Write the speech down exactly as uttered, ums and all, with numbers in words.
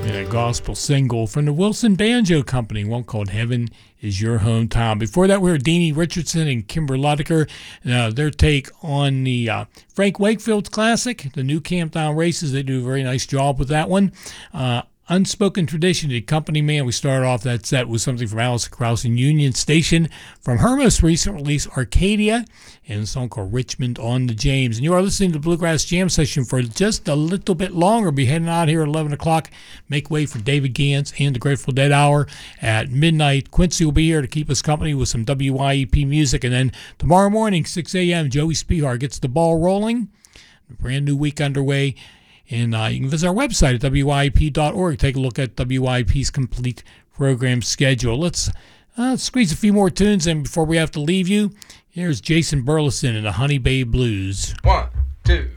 And a gospel single from the Wilson Banjo Company, one called Heaven Is Your Hometown. Before that, we heard Deanie Richardson and Kimber Ludeker, uh, their take on the uh, Frank Wakefield's classic, the New Camptown Races. They do a very nice job with that one. Uh, Unspoken Tradition, the company man. We started off that set with something from Alice Krauss and Union Station. From her most recent release, Arcadia, and a song called Richmond on the James. And you are listening to the Bluegrass Jam Session for just a little bit longer. Be heading out here at eleven o'clock. Make way for David Gantz and the Grateful Dead Hour at midnight. Quincy will be here to keep us company with some W Y E P music. And then tomorrow morning, six a.m., Joey Spihar gets the ball rolling. A brand new week underway. And uh, you can visit our website at W Y E P dot org. Take a look at W Y E P's complete program schedule. Let's uh, squeeze a few more tunes in before we have to leave you. Here's Jason Burleson and the Honey Bay Blues. One, two.